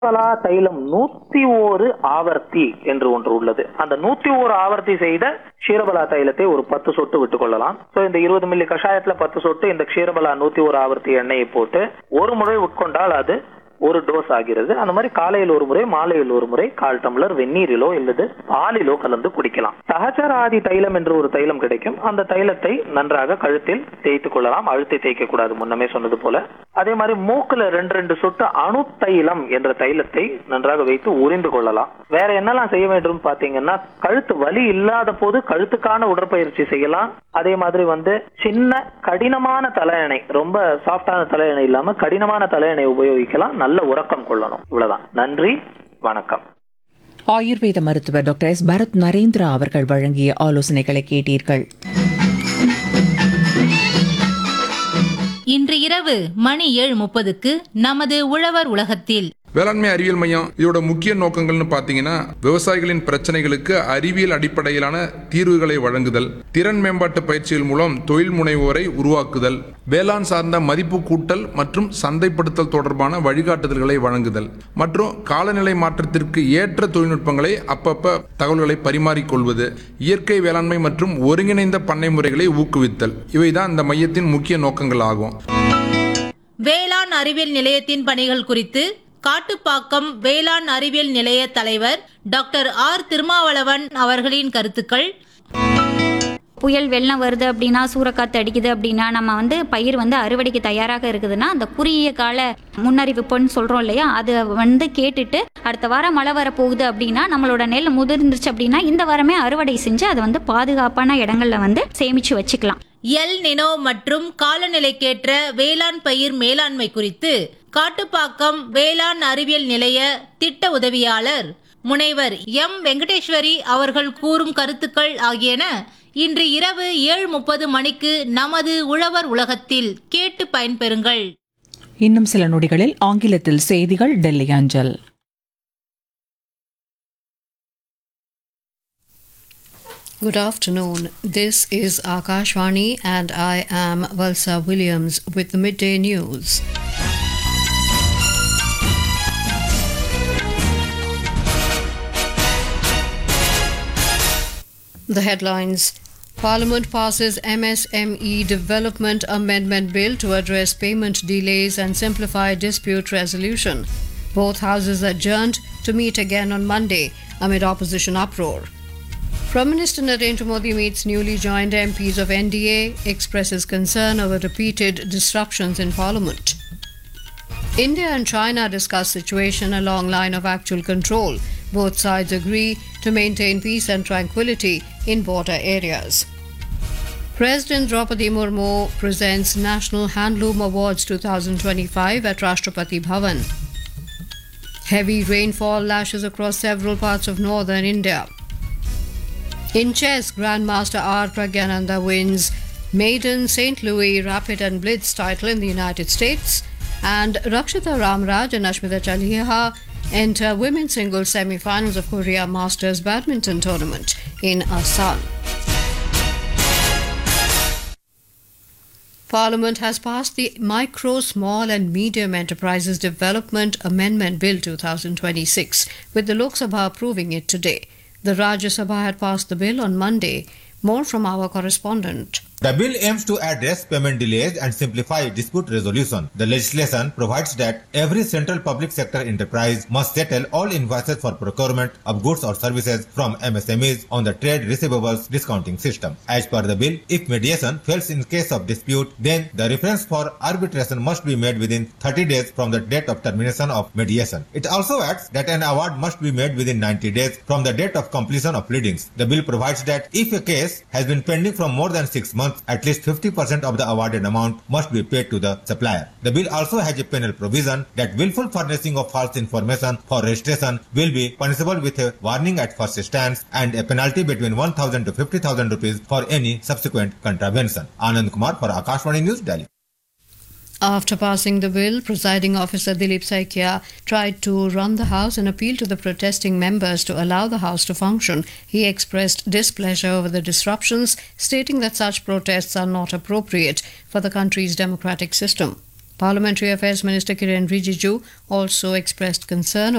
ஷீரபலா தைலம் 101 ஆவர்த்தி என்று ஒன்று உள்ளது. அந்த 101 ஆவர்த்தி செய்த ஷீரபலா தைலத்தை ஒரு 10 சொட்டு விட்டுக் கொள்ளலாம். இந்த 20 மில்லி கஷாயத்துல 10 சொட்டு இந்த ஷீரபலா 101 ஆவர்த்தி எண்ணெயை போட்டு ஒரு முறை உட்கொண்டால் அது ஒரு டோஸ் ஆகிறது. அந்த மாதிரி காலையில் ஒரு முறை, மாலையில் ஒரு முறை 1/4 டம்ளர் வெந்நீரிலோ அல்லது பாலிலோ கலந்து குடிக்கலாம். சஹச்சராதி தைலம் என்று ஒரு தைலம் கிடைக்கும். அந்த தைலத்தை நன்றாக கழுத்தில் தேய்த்துக் கொள்ளலாம். அழுத்தை தேய்க்க கூடாது, முன்னமே சொன்னது போல. அதே மாதிரி மூக்குல 2 சொட்டு அணு தைலம் என்ற தைலத்தை நன்றாக வைத்து உறிந்து கொள்ளலாம். வேற என்னெல்லாம் செய்ய வேண்டும் பாத்தீங்கன்னா, கழுத்து வலி இல்லாத போது கழுத்துக்கான உடற்பயிற்சி செய்யலாம். அதே மாதிரி சின்ன கடினமான தலையணை, ரொம்ப சாஃப்டான தலையணை இல்லாம கடினமான தலையணை உபயோகிக்கலாம். நல்ல உறக்கம் கொள்ளணும். இவ்வளவுதான். நன்றி, வணக்கம். ஆயுர்வேத மருத்துவர் டாக்டர் எஸ் பரத் நரேந்திரா அவர்கள் வழங்கிய ஆலோசனைகளை கேட்டீர்கள். இன்று இரவு மணி 7:30க்கு நமது உழவர் உலகத்தில் வேளாண்மை அறிவியல் மையம் இதோட முக்கிய நோக்கங்கள்னு பாத்தீங்கன்னா, விவசாயிகளின் பிரச்சனைகளுக்கு அறிவியல் அடிப்படையிலான தீர்வுகளை வழங்குதல், திறன் மேம்பாட்டு பயிற்சிகள் மூலம் தொழில் முனைவோரை உருவாக்குதல், வேளாண் சார்ந்த மதிப்பு கூட்டல் மற்றும் சந்தைப்படுத்தல் தொடர்பான வழிகாட்டுதல்களை வழங்குதல் மற்றும் காலநிலை மாற்றத்திற்கு ஏற்ற தொழில்நுட்பங்களை அப்பப்ப தகவல்களை பரிமாறிக்கொள்வது, இயற்கை வேளாண்மை மற்றும் ஒருங்கிணைந்த பண்ணை முறைகளை ஊக்குவித்தல், இவைதான் இந்த மையத்தின் முக்கிய நோக்கங்கள் ஆகும். வேளாண் அறிவியல் நிலையத்தின் பணிகள் குறித்து காட்டுப்பாக்கம் வேளாண் அறிவியல் நிலைய தலைவர் டாக்டர் ஆர் திருமாவளவன் அவர்களின் கருத்துக்கள். புயல் வெள்ளம் வருது அப்படின்னா, சூறைக்காத்து அடிக்குது அப்படின்னா, நம்ம பயிர் அறுவடைக்கு தயாராக இருக்குதுன்னா அந்த குறுகிய கால முன்னறிவிப்புன்னு சொல்கிறோம் இல்லையா, அது கேட்டுட்டு அடுத்த வாரம் மழை வரப்போகுது அப்படின்னா, நம்மளோட நெல் முதிர்ந்துருச்சு அப்படின்னா இந்த வாரமே அறுவடை செஞ்சு அதை பாதுகாப்பான இடங்கள்ல சேமிச்சு வச்சுக்கலாம். எல் நினோ மற்றும் காலநிலைக்கேற்ற வேளாண் பயிர் மேலாண்மை குறித்து காட்டுப்பாக்கம் வேளாண் அறிவியல் நிலைய திட்ட உதவியாளர் முனைவர் எம் வெங்கடேஸ்வரி அவர்கள் கூறும் கருத்துக்கள் ஆகியன இன்று இரவு 7:30 மணிக்கு நமது உழவர் உலகத்தில் கேட்டு பயன்பெறுங்கள். இன்னும் சில நொடிகளில் ஆங்கிலத்தில் செய்திகள் டெல்லி அஞ்சல். Good afternoon. This is Akashvani and I am Valsa Williams with the midday news. The headlines: Parliament passes MSME Development Amendment Bill to address payment delays and simplify dispute resolution. Both houses adjourned to meet again on Monday amid opposition uproar. Prime Minister Narendra Modi meets newly joined MPs of NDA, expresses concern over repeated disruptions in Parliament. India and China discuss situation along line of actual control. Both sides agree to maintain peace and tranquility in border areas. President Draupadi Murmu presents National Handloom Awards 2025 at Rashtrapati Bhavan. Heavy rainfall lashes across several parts of northern India. In chess, Grandmaster R. Pragyananda wins Maiden, St. Louis, Rapid and Blitz title in the United States, and Rakshita Ramraj and Ashmita Chaliha enter women's singles semi-finals of Korea Masters Badminton Tournament in Asan. Parliament has passed the Micro, Small and Medium Enterprises Development Amendment Bill 2026, with the Lok Sabha approving it today. The Rajya Sabha had passed the bill on Monday. More from our correspondent. The bill aims to address payment delays and simplify dispute resolution. The legislation provides that every central public sector enterprise must settle all invoices for procurement of goods or services from MSMEs on the trade receivables discounting system. As per the bill, if mediation fails in case of dispute, then the reference for arbitration must be made within 30 days from the date of termination of mediation. It also adds that an award must be made within 90 days from the date of completion of pleadings. The bill provides that if a case has been pending for more than 6 months, at least 50% of the awarded amount must be paid to the supplier. The bill also has a penal provision that willful furnishing of false information for registration will be punishable with a warning at first instance and a penalty between 1,000 to 50,000 rupees for any subsequent contravention. Anand Kumar for Akashvani News, Delhi. After passing the bill, Presiding Officer Dilip Saikia tried to run the House and appeal to the protesting members to allow the House to function. He expressed displeasure over the disruptions, stating that such protests are not appropriate for the country's democratic system. Parliamentary Affairs Minister Kiren Rijiju also expressed concern